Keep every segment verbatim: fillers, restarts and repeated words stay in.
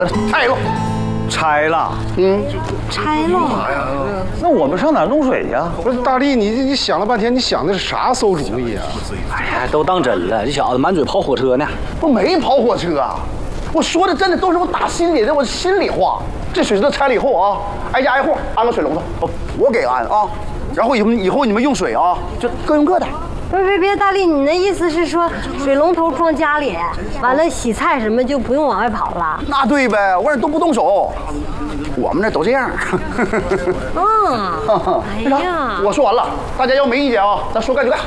拆了， 拆了。 嗯， 拆了。 那我们上哪儿弄水去啊？ 不是大力，你你想了半天，你想的是啥馊主意啊？ 哎呀，都当真了，这小子满嘴跑火车呢。 我没跑火车啊，我说的真的都是我打心里的，我心里话。这水池子拆了以后啊，挨家挨户安个水龙头，我我给安啊。然后以后以后你们用水啊，就各用各的。 别别别，大力，你那意思是说水龙头装家里，完了洗菜什么就不用往外跑了？ 那对呗，我这都不动手，我们这都这样。 嗯，哎呀， 我说完了，大家要没意见啊，咱说干就干。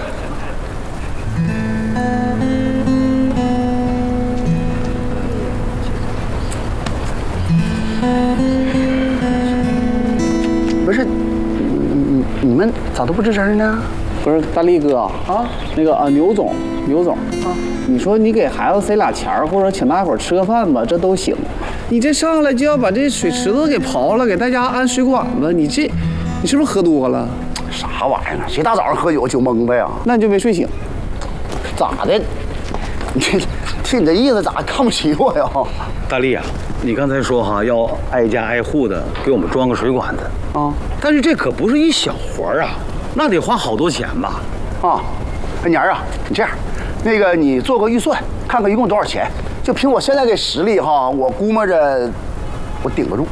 不是，你你们咋都不吱声呢？ 不是大力哥啊，那个啊牛总，牛总啊，你说你给孩子塞俩钱儿，或者请大伙儿吃个饭吧，这都行。你这上来就要把这水池子给刨了，给大家安水管子，你这，你是不是喝多了？ 啥玩意儿啊？谁大早上喝酒酒蒙子呀？ 那你就没睡醒？ 咋的？你这听你这意思，咋看不起我呀？ 大力啊，你刚才说哈要挨家挨户的给我们装个水管子啊，但是这可不是一小活儿啊，那得花好多钱吧？ 啊，哎年儿啊，你这样，那个你做个预算，看看一共多少钱。就凭我现在这实力哈，我估摸着我顶得住。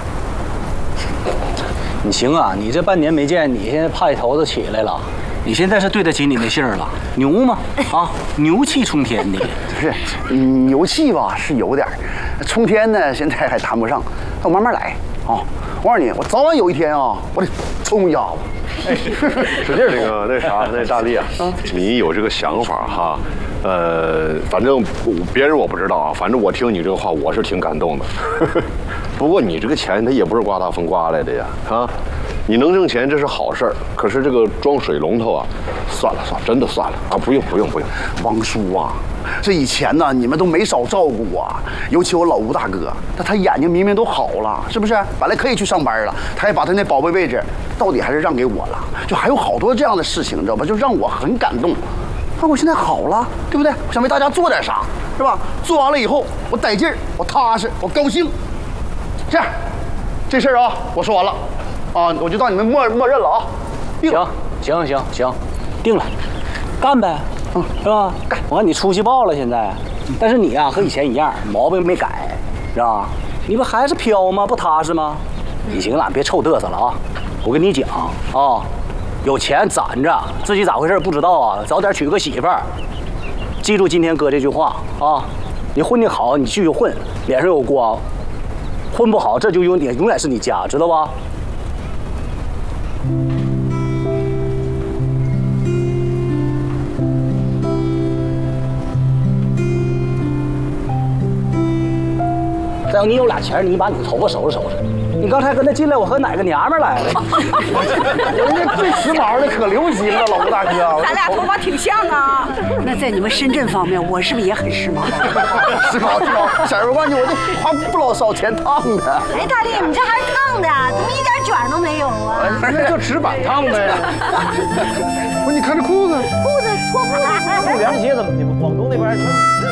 你行啊，你这半年没见，你现在派头子起来了。你现在是对得起你那姓儿了，牛吗？啊，牛气冲天的。 不是，嗯，牛气吧是有点儿，冲天呢现在还谈不上，那我慢慢来啊。我告诉你，我早晚有一天啊，我得冲一下子。 哎，使劲那个那啥那大力啊，你有这个想法哈，呃，反正别人我不知道啊，反正我听你这个话，我是挺感动的。不过你这个钱它也不是刮大风刮来的呀，啊，你能挣钱这是好事儿，可是这个装水龙头啊，算了算了，真的算了啊，不用不用不用。 王叔啊，这以前呢你们都没少照顾我，尤其我老吴大哥，他他眼睛明明都好了，是不是？本来可以去上班了，他也把他那宝贝位置到底还是让给我了，就还有好多这样的事情，你知道吧？就让我很感动。那我现在好了，对不对？我想为大家做点啥，是吧？做完了以后，我得劲儿，我踏实，我高兴。这样，这事儿啊，我说完了，啊，我就当你们默默认了啊。 行行行行，定了，干呗，嗯，是吧？干！我看你出息爆了现在，但是你呀、啊、和以前一样，毛病没改，是吧？你不还是飘吗？不踏实吗？你行了，别臭嘚瑟了啊！我跟你讲啊，有钱攒着，自己咋回事不知道啊，早点娶个媳妇儿。记住今天哥这句话啊，你混得好，你继续混，脸上有光；混不好，这就永远永远是你家，知道吧？再有你有俩钱，你把你的头发收拾收拾。你刚才跟他进来，我和哪个娘们来了？ 人家最时髦的可流行了，老吴大哥。 咱俩头发挺像啊。那在你们深圳方面，我是不是也很时髦？ 时髦时髦，小人关键我这花不老少钱烫的。 哎，大力，你这还是烫的，怎么一点卷都没有啊？ 那就纸板烫呗。不，你看这裤子， 裤子脱裤子， 不凉鞋怎么？你们广东那边还穿？